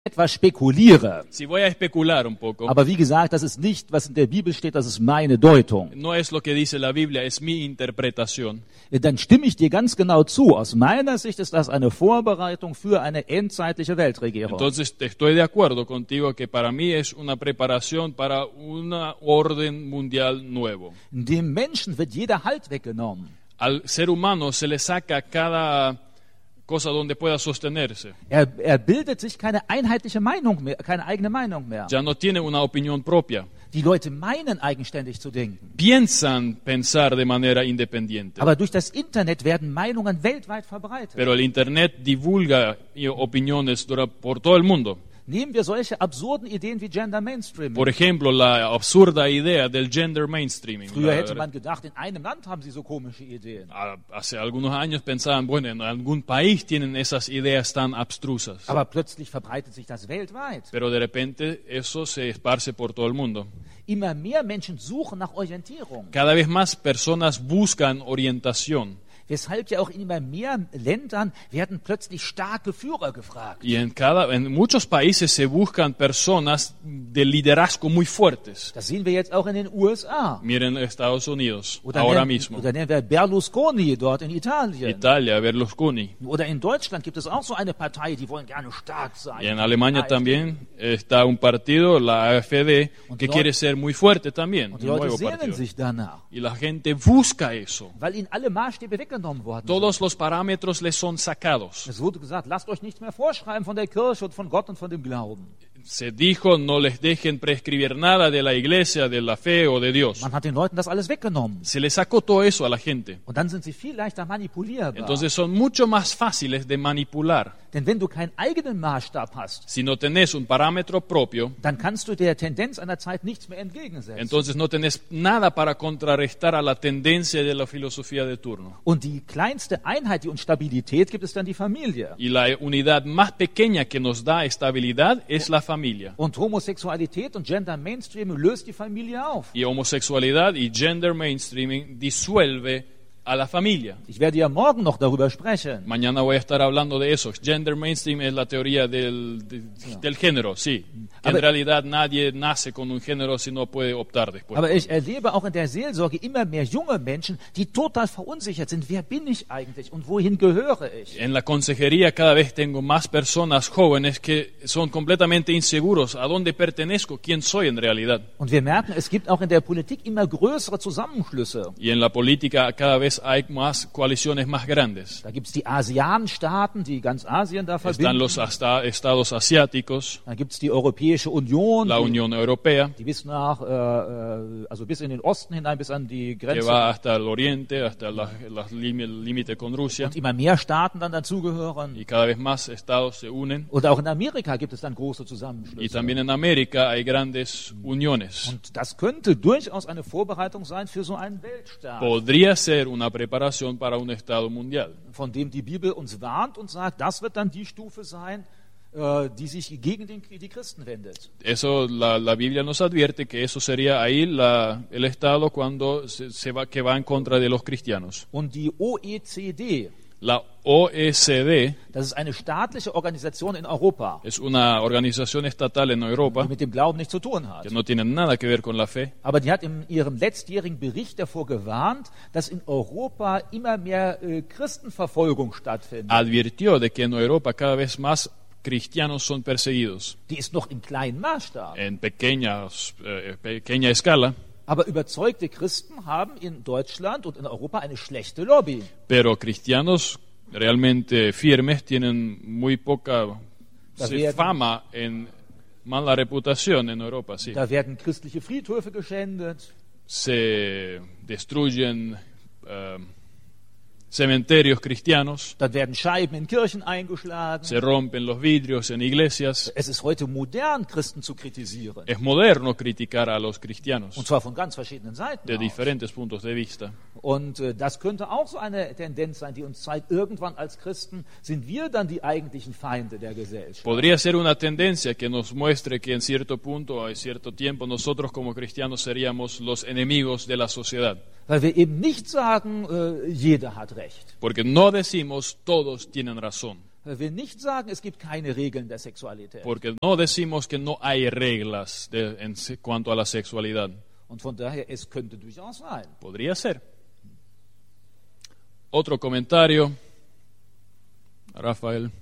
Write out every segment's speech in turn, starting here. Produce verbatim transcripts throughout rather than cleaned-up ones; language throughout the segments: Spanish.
etwas spekuliere, si voy a especular un poco, aber wie gesagt, das ist nicht, was in der Bibel steht, das ist meine Deutung, no es lo que dice la Biblia, es mi interpretación, dann stimme ich dir ganz genau zu. Aus meiner Sicht ist das eine Vorbereitung für eine endzeitliche Weltregierung. entonces estoy de acuerdo contigo que para mí es una preparación para un orden mundial nuevo. Dem Menschen wird jeder Halt weggenommen. Al ser humano se le saca cada cosa donde pueda sostenerse. Er, er bildet sich keine einheitliche Meinung mehr, keine eigene Meinung mehr. Ya no tiene una opinión propia. Die Leute meinen eigenständig zu denken. Piensan pensar de manera independiente. Aber durch das Internet werden Meinungen weltweit verbreitet. Pero el Internet divulga opiniones dura- por todo el mundo. Nehmen wir solche absurden Ideen wie Gender Mainstreaming. Por ejemplo, la absurda idea del gender mainstreaming. Früher La- hätte man gedacht, in einem Land haben sie so komische Ideen. a- hace algunos años pensaban, bueno, en algún país tienen esas ideas tan abstrusas. Aber plötzlich verbreitet sich das weltweit. Pero de repente eso se esparce por todo el mundo. Immer mehr Menschen suchen nach Orientierung. Cada vez más personas buscan orientación. Weshalb ja auch in immer mehr Ländern werden plötzlich starke Führer gefragt. Y en, cada, en muchos países se buscan personas de liderazgo muy fuertes. Das sehen wir jetzt auch in den U S A. Miren Estados Unidos, Oder ahora nennen, mismo. oder nennen wir Berlusconi dort in Italien. Italia, Berlusconi. Oder in Deutschland gibt es auch so eine Partei, die wollen gerne stark sein. Y en Alemania AfD. también está un partido, la A F D, que Leute- quiere ser muy fuerte también. Und Un die Leute nuevo sehnen partido. sich danach, Y la gente busca eso. weil ihnen alle Maßstäbe weggenommen worden sind. Todos los parámetros les son sacados. Es wurde gesagt, lasst euch nichts mehr vorschreiben von der Kirche und von Gott und von dem Glauben. Se dijo, no les dejen prescribir nada de la iglesia, de la fe o de Dios. Man hat den Leuten das alles weggenommen. Se le sacó todo eso a la gente. Und dann sind sie viel leichter manipulierbar. Entonces son mucho más fáciles de manipular. Denn wenn du keinen eigenen Maßstab hast, Si no tenés un parámetro propio, dann kannst du der Tendenz einer Zeit nichts mehr entgegensetzen. entonces no tenés nada para contrarrestar a la tendencia de la filosofía de turno. Und die kleinste Einheit, die uns Stabilität gibt, ist dann die Familie. Y la unidad más pequeña que nos da estabilidad es la familia. Und Homosexualität und Gender Mainstream löst die Familie auf. Y homosexualidad y gender mainstreaming disuelve a la familia. Ich werde ja morgen noch darüber sprechen. Mañana voy a estar hablando de eso. Gender mainstream es la teoría del, de- del género, sí. Que en Aber- realidad nadie nace con un género si no puede optar después. Aber ich erlebe auch in der Seelsorge immer mehr junge Menschen, die total verunsichert sind. Wer bin ich eigentlich und wohin gehöre ich? En la consejería cada vez tengo más personas jóvenes que son completamente inseguros. ¿A dónde pertenezco? ¿Quién soy en realidad? Und wir merken, es gibt auch in der Politik immer größere Zusammenschlüsse. Y en la política cada vez hay más coaliciones más grandes. Da gibt es die ASEAN-Staaten, die ganz Asien da Están verbinden. los hasta- estados asiáticos, Dann gibt es die Europäische Union, la die, Unión Europea, die bis nach, äh, äh, also bis in den Osten hinein, bis an die que Grenze. va hasta el oriente, hasta la- la lim- el límite con Rusia. Und immer mehr Staaten dann dazugehören. Y cada vez más estados se unen. Und auch in Amerika gibt es dann große Y Zusammenschlüsse. también en América hay grandes uniones. Und das könnte durchaus eine Vorbereitung sein für so einen Weltstaat, Podría ser una preparación para un estado mundial, von dem die Bibel uns warnt und sagt, das wird dann die Stufe sein, äh, die sich gegen den, die Christen wendet. Eso la, la Biblia nos advierte que eso sería ahí la, el estado cuando se, se va que va en contra de los cristianos. Und die O E C D, La O E C D das ist eine staatliche Organisation in Europa, es una organización estatal en Europa die mit dem Glauben nichts zu tun hat. que no tiene nada que ver con la fe, Aber die hat in ihrem letztjährigen Bericht davor gewarnt, dass in Europa immer mehr äh, Christenverfolgung stattfindet. advirtió de que en Europa cada vez más cristianos son perseguidos Die ist noch im kleinen Maßstab. en pequeñas, eh, pequeña escala, Aber überzeugte Christen haben in Deutschland und in Europa eine schlechte Lobby. pero cristianos realmente firmes tienen muy poca Da sí, werden- fama en mala reputación en Europa, sí. Da werden christliche Friedhöfe geschändet. Se destruyen eh, cementerios cristianos, Dann werden Scheiben in Kirchen eingeschlagen. se rompen los vidrios en iglesias. Es ist heute modern, Christen zu kritisieren. Es moderno criticar a los cristianos Und zwar von ganz verschiedenen Seiten de aus. diferentes puntos de vista. Und äh, das könnte auch so eine Tendenz sein, die uns zeigt, irgendwann als Christen sind wir dann die eigentlichen Feinde der Gesellschaft. Podría ser una tendencia que nos muestre que en cierto punto o en cierto tiempo nosotros como cristianos seríamos los enemigos de la sociedad. Weil wir eben nicht sagen, äh, jeder hat Recht, Porque no decimos todos tienen razón, Weil wir nicht sagen, es gibt keine Regeln der Sexualität. Porque no decimos que no hay reglas de, en se- cuanto a la sexualidad. Und von daher, es könnte durchaus sein. Podría ser. Otro comentario. Rafael.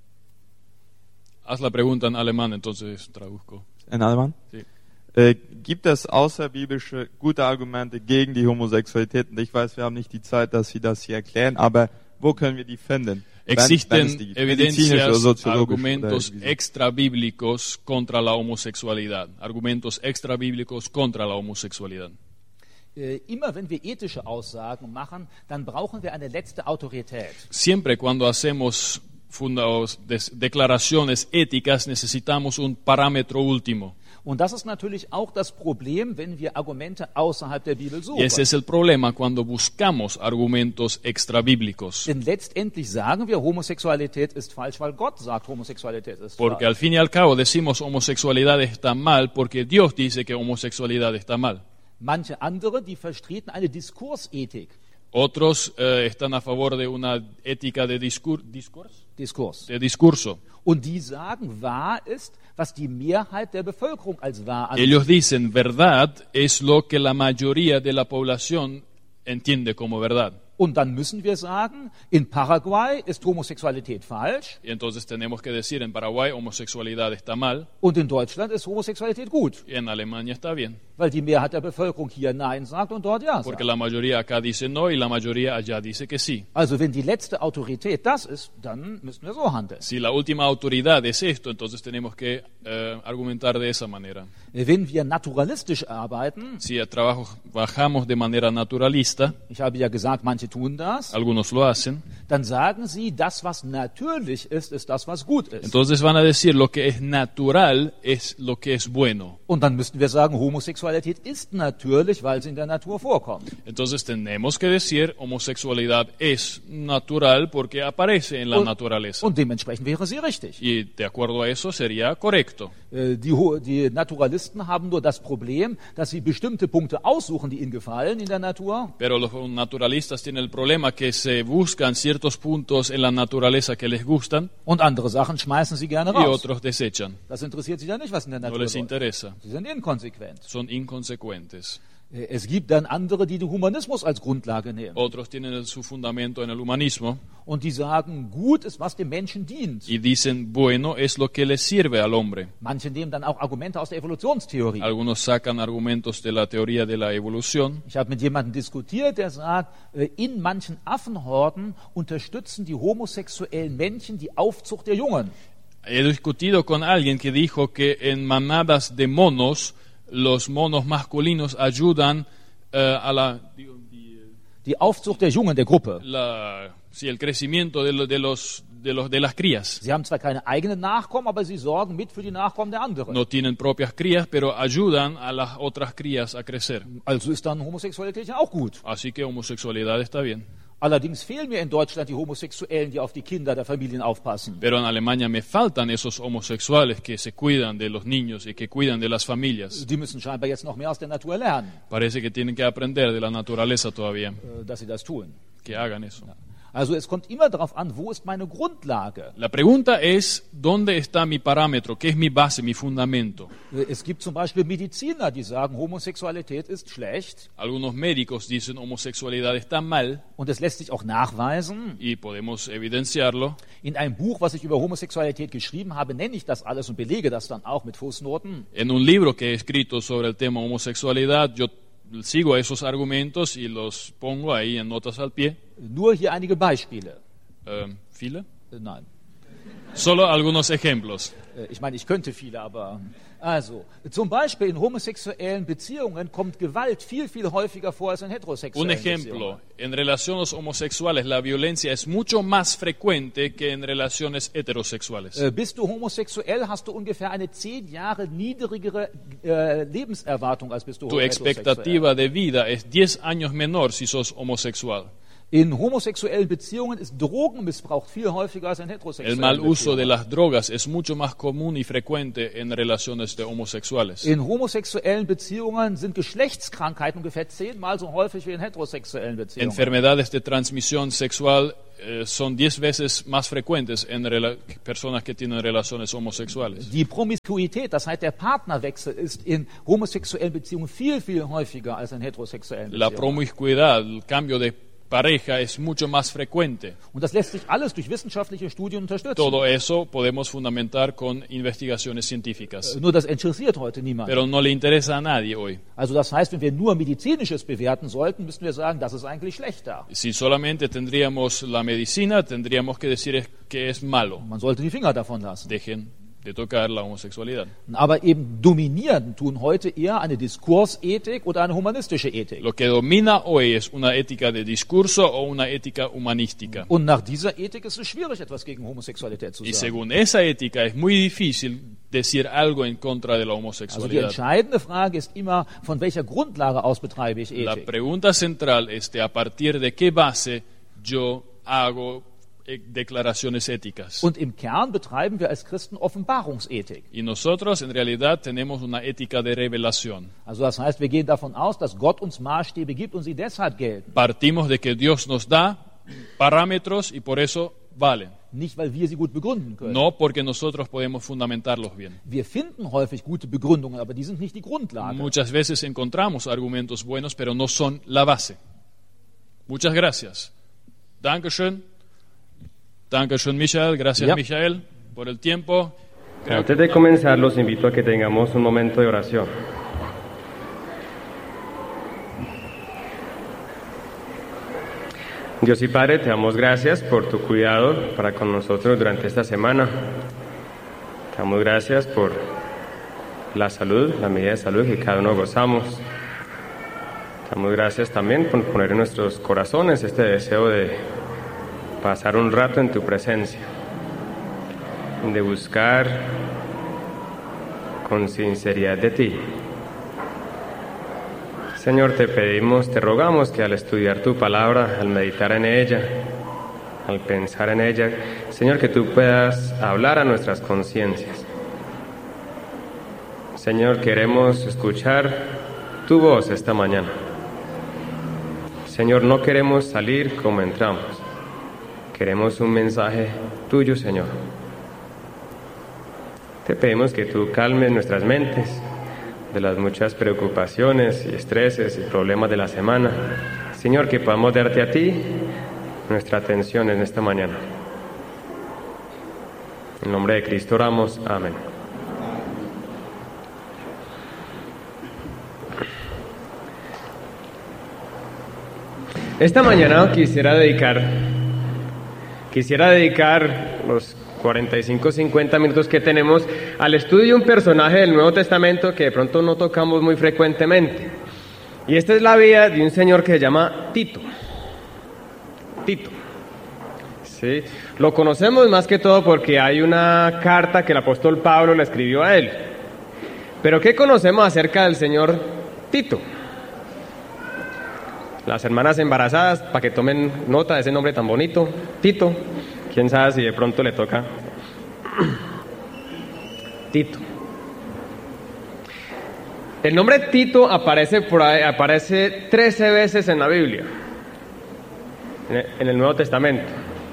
Haz la pregunta en alemán, entonces traduzco. In Allmann? Sí. Äh, gibt es außerbiblische gute Argumente gegen die Homosexualität? Und ich weiß, wir haben nicht die Zeit, dass Sie das hier erklären, aber wo können wir die finden? Wenn- wenn es Existen die gibt, medizinisch oder evidencias, soziologisch argumentos oder wie so. extrabíblicos contra la homosexualidad. Argumentos extrabíblicos contra la homosexualidad. Äh, immer wenn wir ethische Aussagen machen, dann brauchen wir eine letzte Autorität. Siempre cuando hacemos fundados, des- declaraciones éticas necesitamos un parámetro último. Und das ist natürlich auch das Problem, wenn wir Argumente außerhalb der Bibel Y suchen. ese es el problema cuando buscamos argumentos extrabíblicos. Denn letztendlich sagen wir, Homosexualität ist falsch, weil Gott sagt, Homosexualität ist Porque al falsch. fin y al cabo decimos homosexualidad está mal porque Dios dice que homosexualidad está mal. Manche andere, die vertreten eine Diskursethik. Otros eh, están a favor de una ética de, discur discurs- Diskurs. de discurso. Und die sagen, wahr ist, was die Mehrheit der Bevölkerung als wahr ansieht. Ellos dicen verdad es lo que la mayoría de la población entiende como verdad. Und dann müssen wir sagen, in Paraguay ist Homosexualität falsch Y entonces tenemos que decir en Paraguay homosexualidad está mal und in Deutschland ist Homosexualität gut, y en Alemania está bien. weil die Mehrheit der Bevölkerung hier Nein sagt und dort Ja Porque sagt. la mayoría acá dice no y la mayoría allá dice que sí. Also wenn die letzte Autorität das ist, dann müssen wir so handeln. Si la última autoridad es esto, entonces tenemos que eh, argumentar de esa manera. Wenn wir naturalistisch arbeiten, Si trabajo, bajamos de manera naturalista, ich habe ja gesagt, manche tun das, algunos lo hacen, dann sagen sie, das, was natürlich ist, ist das, was gut ist. entonces van a decir lo que es natural es lo que es bueno. Und dann müssten wir sagen, Homosexualität ist natürlich, weil sie in der Natur vorkommt. Entonces tenemos que decir homosexualidad es natural porque aparece en la Und- naturaleza. Und dementsprechend wäre sie richtig. Y de acuerdo a eso sería correcto. Äh, Die, Ho- die Naturalisten haben nur das Problem, dass sie bestimmte Punkte aussuchen, die ihnen gefallen in der Natur. Pero los naturalistas tienen el problema que se buscan ciertos puntos en la naturaleza que les gustan Und andere Sachen schmeißen sie gerne y raus. otros desechan. Das interessiert sie dann nicht, was in der No Natur les läuft. interesa. Sie sind inkonsequent. Son inconsecuentes. Äh, Es gibt dann andere, die den Humanismus als Grundlage nehmen. Otros tienen el- su fundamento en el humanismo Und die sagen, gut ist, was dem Menschen dient. y dicen bueno es lo que le sirve al hombre. Manche nehmen dann auch Argumente aus der Evolutionstheorie. Algunos sacan argumentos de la teoría de la evolución. Ich habe mit jemandem diskutiert, der sagt, äh, in manchen Affenhorden unterstützen die homosexuellen Männchen die Aufzucht der Jungen. He discutido con alguien que dijo que en manadas de monos los monos masculinos ayudan eh, a la, digo, die- Die Aufzucht der Jungen, der Gruppe. la- sí, el crecimiento de, lo- de los, de, los, de las crías. Sie haben zwar keine eigenen Nachkommen, aber sie sorgen mit für die Nachkommen der anderen. No tienen propias crías, pero ayudan a las otras crías a crecer. Also ist dann Homosexualität ja auch gut. Así que homosexualidad está bien. Allerdings fehlen mir in Deutschland die Homosexuellen, die auf die Kinder der Familien aufpassen. Pero en Alemania me faltan esos homosexuales que se cuidan de los niños y que cuidan de las familias. Die müssen scheinbar jetzt noch mehr aus der Natur lernen, Parece que tienen que aprender de la naturaleza todavía, äh, dass sie das tun. que hagan eso. Also es kommt immer darauf an, wo ist meine Grundlage. La pregunta es, ¿dónde está mi parámetro? ¿Qué es mi base, mi fundamento? Äh, Es gibt zum Beispiel Mediziner, die sagen, Homosexualität ist schlecht. Algunos médicos dicen homosexualidad está mal Und es lässt sich auch nachweisen. y podemos evidenciarlo. In einem Buch, was ich über Homosexualität geschrieben habe, nenne ich das alles und belege das dann auch mit Fußnoten. En un libro que he escrito sobre el tema homosexualidad, yo sigo esos argumentos y los pongo ahí en notas al pie. Nur hier einige Beispiele. Eh, ¿Fila? Äh, Nein, Solo algunos ejemplos. Äh, ich meine, ich könnte viele, aber... Also, zum Beispiel in homosexuellen Beziehungen kommt Gewalt viel, viel häufiger vor als in Un heterosexuellen ejemplo, Beziehungen. en relaciones homosexuales la violencia es mucho más frecuente que en relaciones heterosexuales. Äh, Bist du homosexuell, hast du ungefähr eine zehn Jahre niedrigere äh, Lebenserwartung, als bist du Tu heterosexuell. expectativa de vida es diez años menor si sos homosexual. In homosexuellen Beziehungen ist Drogenmissbrauch viel häufiger als in El heterosexuellen mal uso de Beziehungen. las drogas es mucho más común y frecuente en relaciones de homosexuales. In homosexuellen Beziehungen sind Geschlechtskrankheiten ungefähr zehnmal so häufig wie in heterosexuellen Beziehungen. Enfermedades de transmisión sexual eh, son diez veces más frecuentes en rela- personas que tienen relaciones homosexuales. Die Promiskuität, das heißt der Partnerwechsel, ist in homosexuellen Beziehungen viel, viel häufiger als in heterosexuellen La Beziehungen. promiscuidad, el cambio de pareja es mucho más frecuente. Und das lässt sich alles durch wissenschaftliche Studien unterstützen. Todo eso podemos fundamentar con investigaciones científicas. Nur das interessiert heute niemand. Pero no le interesa a nadie hoy. Also das heißt, wenn wir nur Medizinisches bewerten sollten, müssten wir sagen, das ist eigentlich schlechter. Si solamente tendríamos la medicina, tendríamos que decir es- que es malo. Man sollte die Finger davon lassen. Dejen de tocar la homosexualidad. Aber eben dominieren tun heute eher eine Diskursethik oder eine humanistische Ethik. Lo que domina hoy es una ética de discurso o una ética humanística. Und nach dieser Ethik ist es schwierig, etwas gegen Homosexualität zu Y sagen. según esa ética es muy difícil decir algo en contra de la Also die homosexualidad. entscheidende Frage ist immer, von welcher Grundlage aus betreibe ich La Ethik? pregunta central es de a partir de qué base yo hago eh, declaraciones éticas. Und im Kern betreiben wir als Christen Offenbarungsethik. Y nosotros en realidad tenemos una ética de revelación. Also das heißt, wir gehen davon aus, dass Gott uns Maßstäbe gibt und sie deshalb gelten. Partimos de que Dios nos da parámetros y por eso valen. Nicht, weil wir sie gut begründen können. No porque nosotros podemos fundamentarlos bien. Wir finden häufig gute Begründungen, aber die sind nicht die Grundlage. Muchas veces encontramos argumentos buenos, pero no son la base. Muchas gracias. Dankeschön. Dankeschön, Michael. Gracias, Ja. Michael, por el tiempo. Creo Antes de comenzar, los invito a que tengamos un momento de oración. Dios y Padre, te damos gracias por tu cuidado para con nosotros durante esta semana. Te damos gracias por la salud, la medida de salud que cada uno gozamos. Te damos gracias también por poner en nuestros corazones este deseo de pasar un rato en tu presencia, de buscar con sinceridad de ti. Señor, te pedimos, te rogamos que al estudiar tu palabra, al meditar en ella, al pensar en ella, Señor, que tú puedas hablar a nuestras conciencias. Señor, queremos escuchar tu voz esta mañana. Señor, no queremos salir como entramos. Queremos un mensaje tuyo, Señor. Te pedimos que tú calmes nuestras mentes de las muchas preocupaciones y estreses y problemas de la semana. Señor, que podamos darte a ti nuestra atención en esta mañana. En nombre de Cristo oramos. Amén. Esta mañana quisiera dedicar, quisiera dedicar los cuarenta y cinco, cincuenta minutos que tenemos al estudio de un personaje del Nuevo Testamento que de pronto no tocamos muy frecuentemente. Y esta es la vida de un señor que se llama Tito. Tito. Sí. Lo conocemos más que todo porque hay una carta que el apóstol Pablo le escribió a él. Pero ¿qué conocemos acerca del señor Tito? Las hermanas embarazadas, para que tomen nota de ese nombre tan bonito, Tito. Quién sabe si de pronto le toca Tito. El nombre Tito aparece por ahí, aparece trece veces en la Biblia, en el Nuevo Testamento.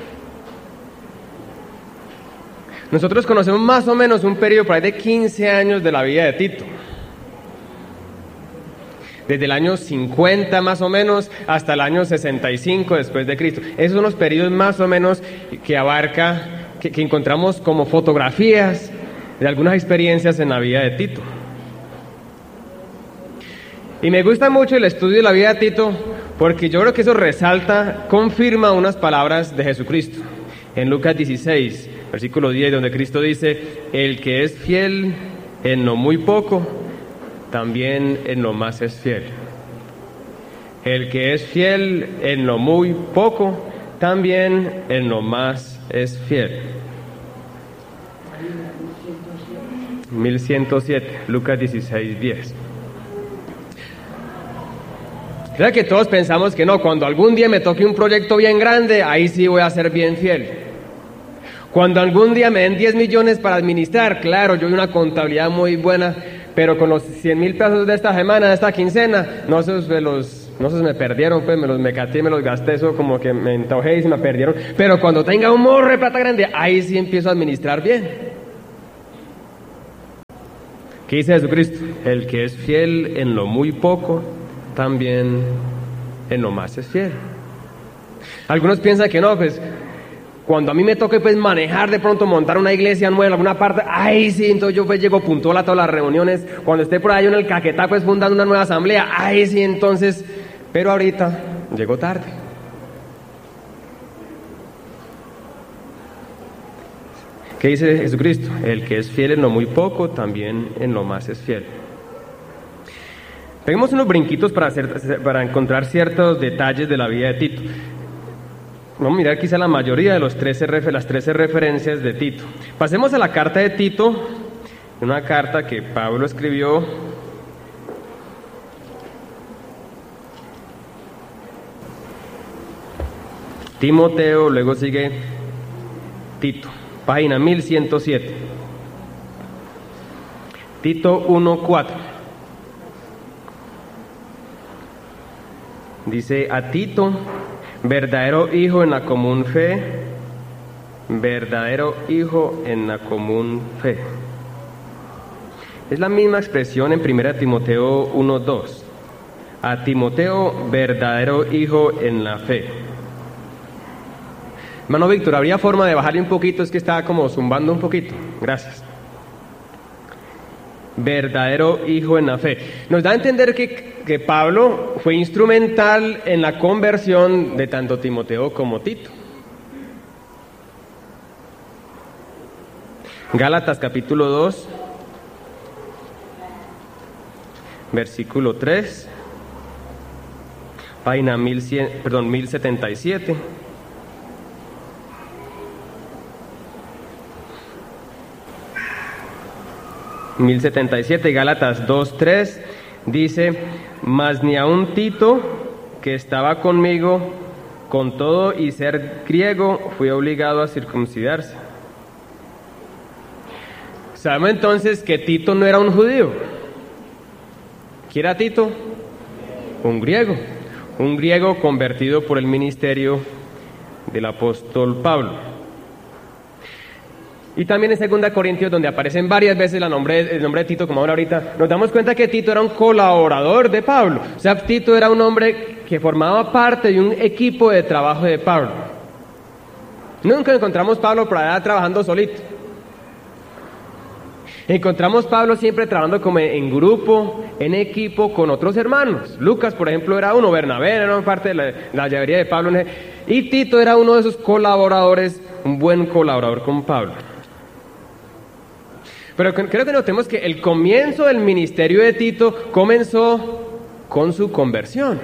Nosotros conocemos más o menos un periodo por ahí de quince años de la vida de Tito. Desde el año cincuenta más o menos hasta el año sesenta y cinco después de Cristo. Esos son los periodos más o menos que abarca, que, que encontramos como fotografías de algunas experiencias en la vida de Tito. Y me gusta mucho el estudio de la vida de Tito porque yo creo que eso resalta, confirma unas palabras de Jesucristo. En Lucas dieciséis, versículo diez, donde Cristo dice: el que es fiel en lo muy poco, también en lo más es fiel. El que es fiel en lo muy poco, también en lo más es fiel. mil ciento siete, Lucas dieciséis, diez. Creo que todos pensamos que no, cuando algún día me toque un proyecto bien grande, ahí sí voy a ser bien fiel. Cuando algún día me den diez millones para administrar, claro, yo hay una contabilidad muy buena, pero con los cien mil pesos de esta semana, de esta quincena, no se me los, no se me perdieron, pues me los me caté, me los gasté, eso como que me entojé y se me perdieron. Pero cuando tenga un morro de plata grande, ahí sí empiezo a administrar bien. ¿Qué dice Jesucristo? El que es fiel en lo muy poco, también en lo más es fiel. Algunos piensan que no, pues cuando a mí me toque pues manejar, de pronto montar una iglesia nueva en alguna parte, ay sí, entonces yo pues llego puntual a todas las reuniones. Cuando esté por ahí en el Caquetá pues fundando una nueva asamblea, ay sí, entonces, pero ahorita llego tarde. ¿Qué dice Jesucristo? El que es fiel en lo muy poco, también en lo más es fiel. Tenemos unos brinquitos para, hacer, para encontrar ciertos detalles de la vida de Tito. Vamos a mirar quizá la mayoría de los trece, las trece referencias de Tito. Pasemos a la carta de Tito, una carta que Pablo escribió Timoteo, luego sigue Tito, página mil ciento siete. Tito uno cuatro. Dice: a Tito, verdadero hijo en la común fe, verdadero hijo en la común fe. Es la misma expresión en primera Timoteo uno dos. A Timoteo, verdadero hijo en la fe. Hermano Víctor, ¿habría forma de bajarle un poquito? Es que estaba como zumbando un poquito. Gracias. Verdadero hijo en la fe. Nos da a entender que, que Pablo fue instrumental en la conversión de tanto Timoteo como Tito. Gálatas capítulo dos, versículo tres, página mil cien, perdón, mil setenta y siete. mil setenta y siete, Gálatas dos tres, dice: mas ni aun Tito, que estaba conmigo, con todo y ser griego, fue obligado a circuncidarse. Sabemos entonces que Tito no era un judío. ¿Quién era Tito? Un griego, un griego convertido por el ministerio del apóstol Pablo. Y también en segunda Corintios, donde aparecen varias veces el nombre, el nombre de Tito, como ahora ahorita, nos damos cuenta que Tito era un colaborador de Pablo. O sea, Tito era un hombre que formaba parte de un equipo de trabajo de Pablo. Nunca encontramos a Pablo por allá trabajando solito. Encontramos a Pablo siempre trabajando como en grupo, en equipo, con otros hermanos. Lucas, por ejemplo, era uno, Bernabé era una parte de la, la llavería de Pablo. Y Tito era uno de esos colaboradores, un buen colaborador con Pablo. Pero creo que notemos que el comienzo del ministerio de Tito comenzó con su conversión.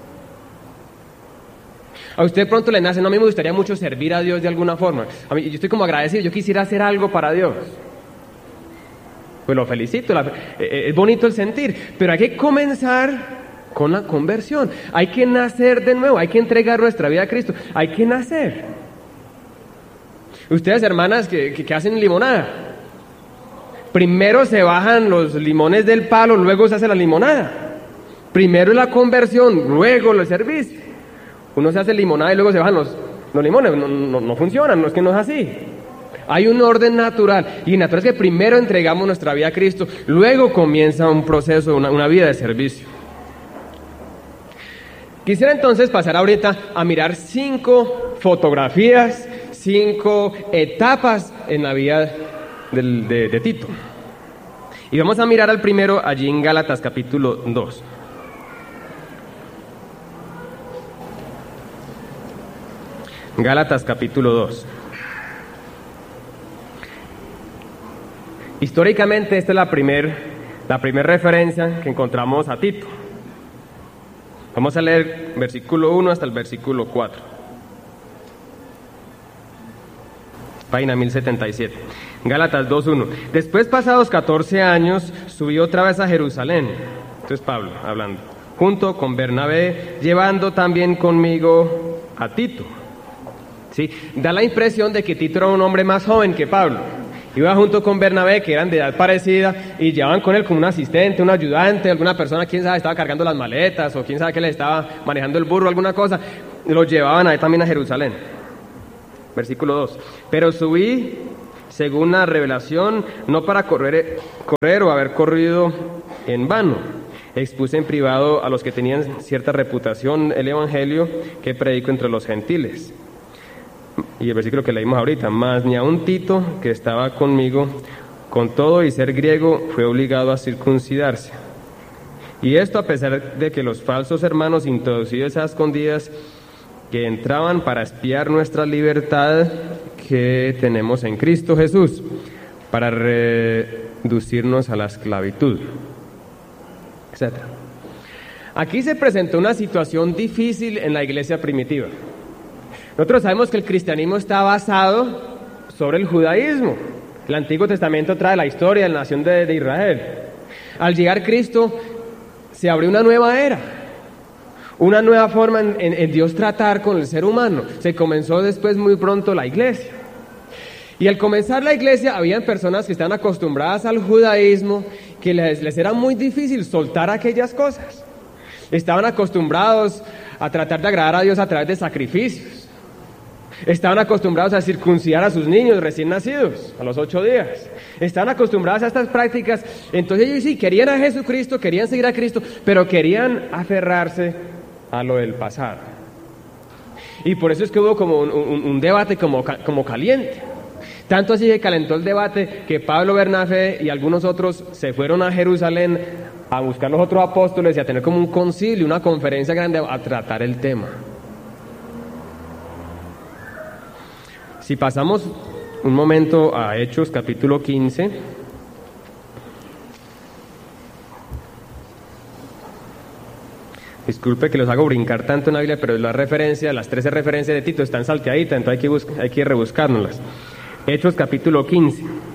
A usted pronto le nace: no, a mí me gustaría mucho servir a Dios de alguna forma. A mí, yo estoy como agradecido, yo quisiera hacer algo para Dios. Pues lo felicito, la, eh, es bonito el sentir, pero hay que comenzar con la conversión. Hay que nacer de nuevo, hay que entregar nuestra vida a Cristo, hay que nacer. Ustedes, hermanas, que, que, que hacen limonada, primero se bajan los limones del palo, luego se hace la limonada. Primero es la conversión, luego el servicio. Uno se hace limonada y luego se bajan los, los limones. No, no, no funcionan, no es que no es así. Hay un orden natural, y natural es que primero entregamos nuestra vida a Cristo, luego comienza un proceso, una, una vida de servicio. Quisiera entonces pasar ahorita a mirar cinco fotografías, cinco etapas en la vida del, de, de Tito. Y vamos a mirar al primero allí en Gálatas capítulo dos. Gálatas capítulo dos. Históricamente esta es la primera la primer referencia que encontramos a Tito. Vamos a leer versículo uno hasta el versículo cuatro. Página mil setenta y siete. Gálatas dos uno. Después, pasados catorce años, subió otra vez a Jerusalén. Esto es Pablo hablando. junto con Bernabé, llevando también conmigo a Tito. ¿Sí? Da la impresión de que Tito era un hombre más joven que Pablo. Iba junto con Bernabé, que eran de edad parecida, y llevaban con él como un asistente, un ayudante, alguna persona, quién sabe, estaba cargando las maletas, o quién sabe que le estaba manejando el burro, alguna cosa. Los llevaban ahí también a Jerusalén. Versículo dos. Pero subí, según la revelación, no para correr, correr o haber corrido en vano. Expuse en privado a los que tenían cierta reputación el evangelio que predico entre los gentiles. Y el versículo que leímos ahorita, mas ni aun Tito, que estaba conmigo, con todo y ser griego, fue obligado a circuncidarse. Y esto a pesar de que los falsos hermanos introducidos a escondidas, que entraban para espiar nuestra libertad que tenemos en Cristo Jesús, para reducirnos a la esclavitud, etcétera. Aquí se presentó una situación difícil en la iglesia primitiva. Nosotros sabemos que el cristianismo está basado sobre el judaísmo. El Antiguo Testamento trae la historia de la nación de, de Israel. Al llegar Cristo, se abrió una nueva era, una nueva forma en, en, en Dios tratar con el ser humano. Se comenzó después muy pronto la iglesia. Y al comenzar la iglesia, habían personas que estaban acostumbradas al judaísmo, que les, les era muy difícil soltar aquellas cosas. Estaban acostumbrados a tratar de agradar a Dios a través de sacrificios. Estaban acostumbrados a circuncidar a sus niños recién nacidos, a los ocho días. Estaban acostumbrados a estas prácticas. Entonces ellos sí, querían a Jesucristo, querían seguir a Cristo, pero querían aferrarse a lo del pasado. Y por eso es que hubo como un, un, un debate como, como caliente. Tanto así que calentó el debate que Pablo, Bernabé y algunos otros se fueron a Jerusalén a buscar los otros apóstoles y a tener como un concilio, una conferencia grande a tratar el tema. Si pasamos un momento a Hechos capítulo quince, disculpe que los hago brincar tanto en la Biblia, pero las referencias, las trece referencias de Tito están salteaditas, entonces hay que, buscar, hay que rebuscárnoslas. Hechos capítulo quince.